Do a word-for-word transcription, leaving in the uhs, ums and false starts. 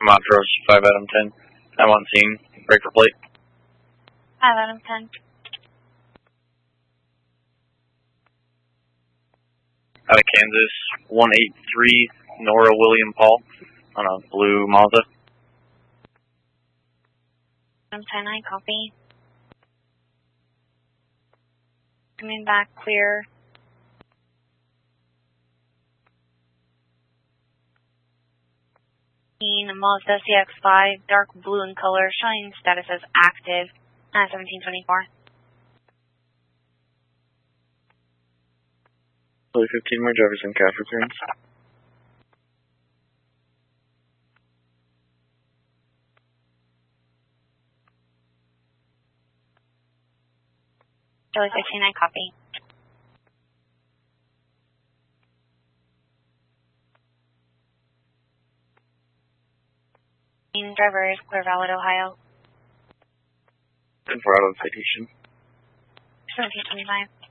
Montrose, five Adam ten. I'm on scene. Breaker plate. five Adam ten. Out of Kansas, one eight three, Nora William Paul, on a blue Mazda. Adam ten, I copy. Coming back clear. Mazda C X five, dark blue in color, showing status as active at seventeen twenty-four. Fully fifteen more drivers in cash returns. Charlie fifteen, I copy. Driver is Clear Valid, Ohio. ten four out of citation. seventeen twenty-five.